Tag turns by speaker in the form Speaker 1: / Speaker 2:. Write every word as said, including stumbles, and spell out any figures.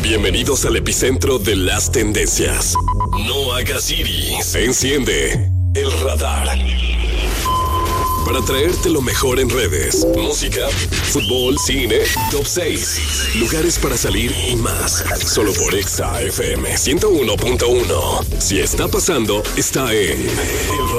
Speaker 1: Bienvenidos al epicentro de las tendencias. No hagas iris. Enciende el radar. Para traerte lo mejor en redes, música, fútbol, cine, top seis, lugares para salir y más. Solo por Exa F M ciento uno punto uno. Si está pasando, está en el